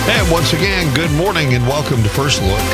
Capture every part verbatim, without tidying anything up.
And once again, good morning and welcome to First Look.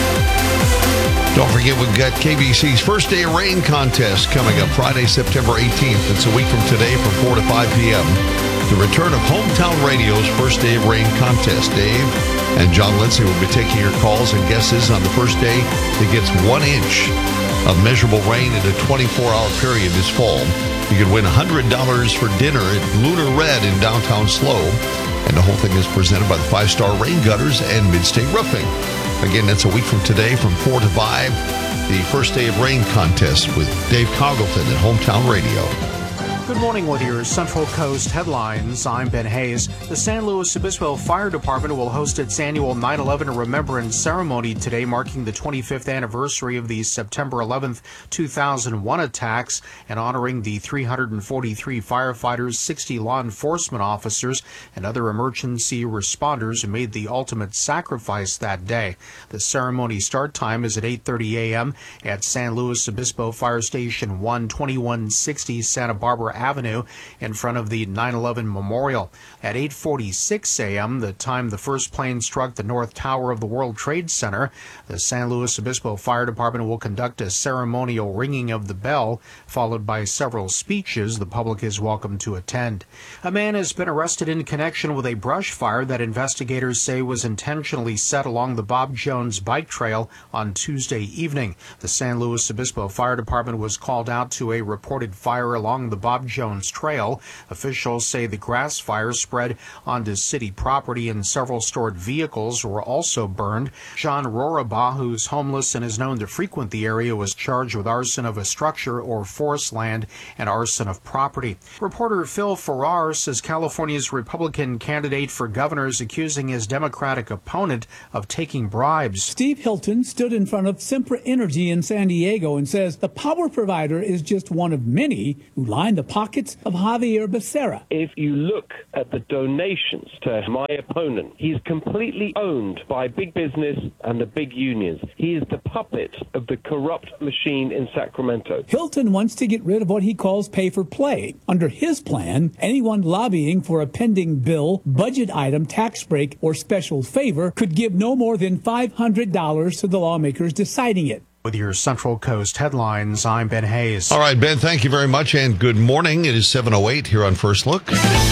Don't forget, we've got K B C's First Day of Rain contest coming up Friday, September eighteenth. It's a week from today from four to five p.m. The return of Hometown Radio's First Day of Rain contest. Dave and John Lindsay will be taking your calls and guesses on the first day that gets one inch of measurable rain in a twenty-four hour period this fall. You could win one hundred dollars for dinner at Lunar Red in downtown Slow. And the whole thing is presented by the Five Star Rain Gutters and Midstate Roofing. Again, that's a week from today from four to five, the First Day of Rain contest with Dave Congleton at Hometown Radio. Good morning with your Central Coast headlines. I'm Ben Hayes. The San Luis Obispo Fire Department will host its annual nine eleven Remembrance Ceremony today, marking the twenty-fifth anniversary of the September eleventh, two thousand one attacks and honoring the three hundred forty-three firefighters, sixty law enforcement officers, and other emergency responders who made the ultimate sacrifice that day. The ceremony start time is at eight thirty a.m. at San Luis Obispo Fire Station one, twenty-one sixty Santa Barbara Avenue in front of the nine eleven Memorial. At eight forty-six a.m., the time the first plane struck the North Tower of the World Trade Center, the San Luis Obispo Fire Department will conduct a ceremonial ringing of the bell, followed by several speeches the public is welcome to attend. A man has been arrested in connection with a brush fire that investigators say was intentionally set along the Bob Jones bike trail on Tuesday evening. The San Luis Obispo Fire Department was called out to a reported fire along the Bob Jones Trail. Officials say the grass fire spread onto city property and several stored vehicles were also burned. John Roraba, who's homeless and is known to frequent the area, was charged with arson of a structure or forest land and arson of property. Reporter Phil Farrar says California's Republican candidate for governor is accusing his Democratic opponent of taking bribes. Steve Hilton stood in front of Sempra Energy in San Diego and says the power provider is just one of many who lined the pockets of Javier Becerra. If you look at the donations to my opponent, he's completely owned by big business and the big unions. He is the puppet of the corrupt machine in Sacramento. Hilton wants to get rid of what he calls pay for play. Under his plan, anyone lobbying for a pending bill, budget item, tax break, or special favor could give no more than five hundred dollars to the lawmakers deciding it. With your Central Coast headlines, I'm Ben Hayes. All right, Ben, thank you very much, and good morning. It is seven oh eight here on First Look.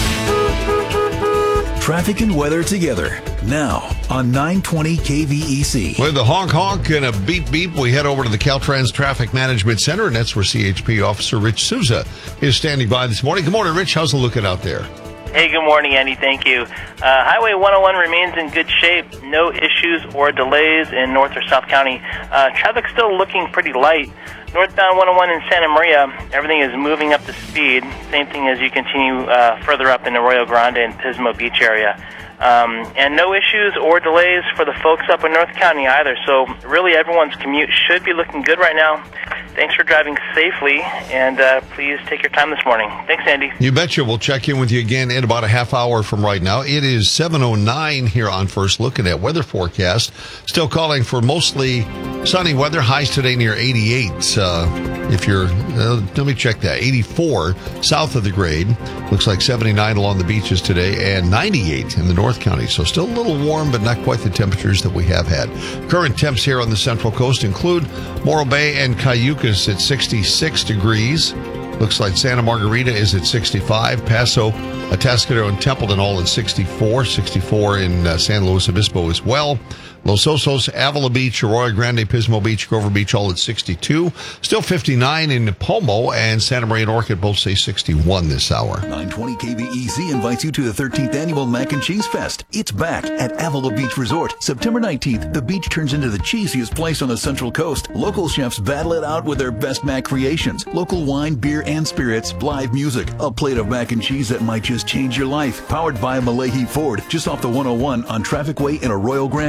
Traffic and weather together, now on nine twenty K V E C. With a honk honk and a beep beep, we head over to the Caltrans Traffic Management Center, and that's where C H P Officer Rich Souza is standing by this morning. Good morning, Rich. How's it looking out there? Hey, good morning, Andy. Thank you. Uh, Highway one oh one remains in good shape. No issues or delays in North or South County. Uh, traffic's still looking pretty light. Northbound one oh one in Santa Maria, everything is moving up to speed. Same thing as you continue uh, further up in the Arroyo Grande and Pismo Beach area. Um, and no issues or delays for the folks up in North County either. So really everyone's commute should be looking good right now. Thanks for driving safely, and uh, please take your time this morning. Thanks, Andy. You betcha. We'll check in with you again in about a half hour from right now. It is seven oh nine here on First Look at that weather forecast. Still calling for mostly sunny weather. Highs today near eighty-eight. Uh, if you're, uh, let me check that. eighty-four south of the grade. Looks like seventy-nine along the beaches today, and ninety-eight in the North County. So still a little warm, but not quite the temperatures that we have had. Current temps here on the Central Coast include Morro Bay and Cayucas at sixty-six degrees. Looks like Santa Margarita is at sixty-five. Paso, Atascadero, and Templeton all at sixty-four. sixty-four in uh, San Luis Obispo as well. Los Osos, Avila Beach, Arroyo Grande, Pismo Beach, Grover Beach, all at sixty-two. Still fifty-nine in Pomo, and Santa Maria and Orchid both say sixty-one this hour. nine twenty K V E C invites you to the thirteenth Annual Mac and Cheese Fest. It's back at Avila Beach Resort. September nineteenth, the beach turns into the cheesiest place on the Central Coast. Local chefs battle it out with their best mac creations. Local wine, beer, and spirits, live music, a plate of mac and cheese that might just change your life. Powered by Malahi Ford, just off the one oh one on Traffic Way in Arroyo Grande.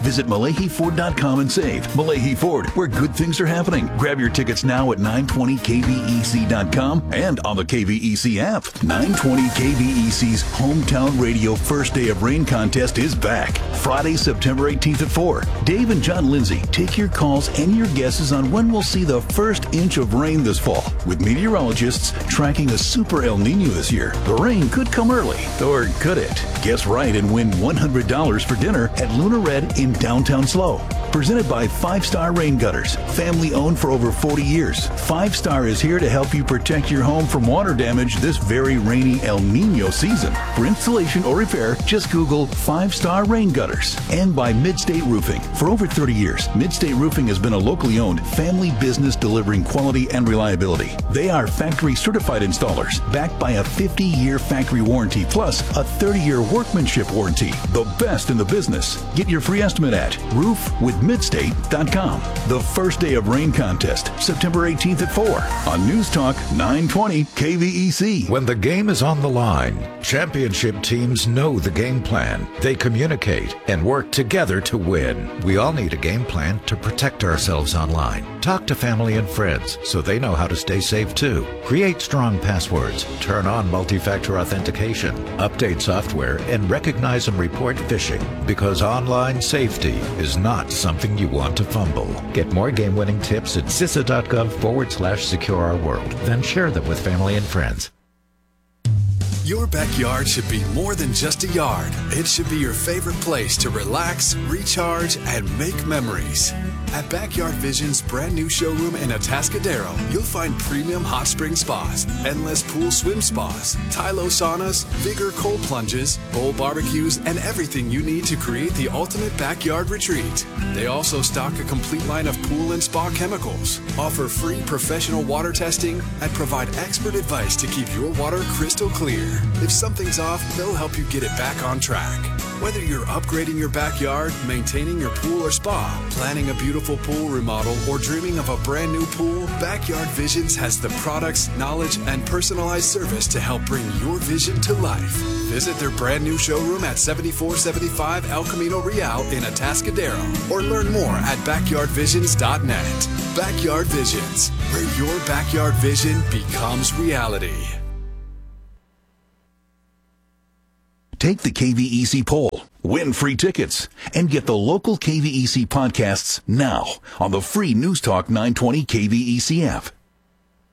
Visit Malahi Ford dot com and save. Malahi Ford, where good things are happening. Grab your tickets now at nine twenty K V E C dot com and on the K V E C app. nine twenty K V E C's Hometown Radio First Day of Rain contest is back. Friday, September eighteenth at four. Dave and John Lindsay take your calls and your guesses on when we'll see the first inch of rain this fall, with meteorologists tracking a super El Nino this year. The rain could come early, or could it? Guess right and win one hundred dollars for dinner at Luna Red in downtown Slow. Presented by Five Star Rain Gutters, family owned for over forty years. Five Star is here to help you protect your home from water damage this very rainy El Nino season. For installation or repair, just Google Five Star Rain Gutters. And by Midstate Roofing. For over thirty years, Midstate Roofing has been a locally owned family business delivering quality and reliability. They are factory certified installers, backed by a fifty-year factory warranty plus a thirty-year workmanship warranty. The best in the business. Get your free estimate at roof with midstate dot com. The First Day of Rain contest, September eighteenth at four on News Talk nine twenty K V E C. When the game is on the line, championship teams know the game plan. They communicate and work together to win. We all need a game plan to protect ourselves online. Talk to family and friends so they know how to stay safe too. Create strong passwords, turn on multi-factor authentication, update software, and recognize and report phishing, because online safety is not something you want to fumble. Get more game-winning tips at CISA.gov forward slash secure our world. Then share them with family and friends. Your backyard should be more than just a yard. It should be your favorite place to relax, recharge, and make memories. At Backyard Vision's brand new showroom in Atascadero, you'll find premium hot spring spas, endless pool swim spas, Tylo saunas, Vigor cold plunges, bowl barbecues, and everything you need to create the ultimate backyard retreat. They also stock a complete line of pool and spa chemicals, offer free professional water testing, and provide expert advice to keep your water crystal clear. If something's off, they'll help you get it back on track. Whether you're upgrading your backyard, maintaining your pool or spa, planning a beautiful pool remodel, or dreaming of a brand new pool, Backyard Visions has the products, knowledge, and personalized service to help bring your vision to life. Visit their brand new showroom at seventy-four seventy-five El Camino Real in Atascadero, or learn more at backyard visions dot net. Backyard Visions, where your backyard vision becomes reality. Take the K V E C poll, win free tickets, and get the local K V E C podcasts now on the free News Talk nine twenty K V E C app.